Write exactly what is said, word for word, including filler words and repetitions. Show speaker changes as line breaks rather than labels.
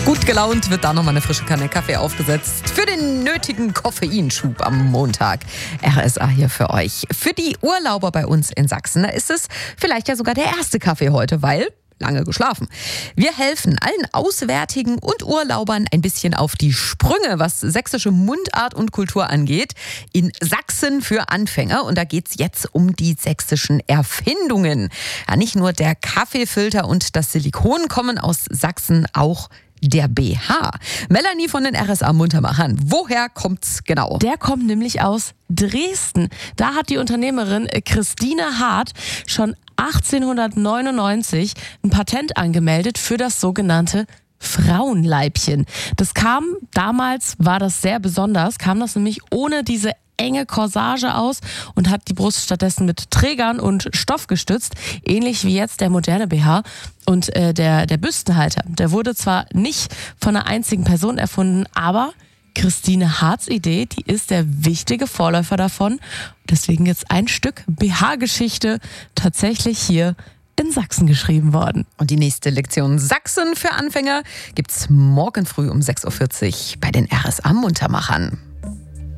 Gut gelaunt wird da nochmal eine frische Kanne Kaffee aufgesetzt für den nötigen Koffeinschub am Montag. R S A hier für euch. Für die Urlauber bei uns in Sachsen, da ist es vielleicht ja sogar der erste Kaffee heute, weil lange geschlafen. Wir helfen allen Auswärtigen und Urlaubern ein bisschen auf die Sprünge, was sächsische Mundart und Kultur angeht. In Sachsen für Anfänger. Und da geht's jetzt um die sächsischen Erfindungen. Ja, nicht nur der Kaffeefilter und das Silikon kommen aus Sachsen, auch der B H. Melanie von den R S A Muntermachern. Woher kommt's genau?
Der kommt nämlich aus Dresden. Da hat die Unternehmerin Christine Hart schon achtzehnhundertneunundneunzig ein Patent angemeldet für das sogenannte Frauenleibchen. Das kam, damals war das sehr besonders, kam das nämlich ohne diese enge Corsage aus und hat die Brust stattdessen mit Trägern und Stoff gestützt, ähnlich wie jetzt der moderne B H. Und äh, der, der Büstenhalter, der wurde zwar nicht von einer einzigen Person erfunden, aber Christine Harts Idee, die ist der wichtige Vorläufer davon. Deswegen jetzt ein Stück B H-Geschichte tatsächlich hier in Sachsen geschrieben worden.
Und die nächste Lektion Sachsen für Anfänger gibt's morgen früh um sechs Uhr vierzig bei den R S A Muntermachern.